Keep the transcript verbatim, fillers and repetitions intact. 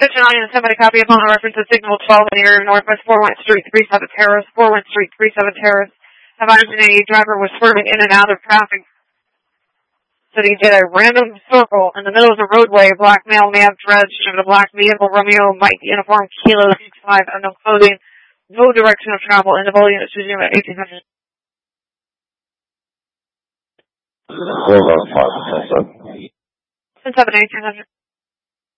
Attention audience, somebody copy upon a reference of signal twelve near Northwest four one Street, three seven Terrace, four one Street, three seven Terrace. Advised a driver was swerving in and out of traffic. Said he did a random circle in the middle of the roadway. Black male may have dreads, driven a black vehicle. Romeo, Mike, uniform, Kilo, six five, unknown clothing. No direction of travel. In the volume, it's resumed at eighteen hundred. Hold on, five, ten, seven. ten seven, eighteen hundred.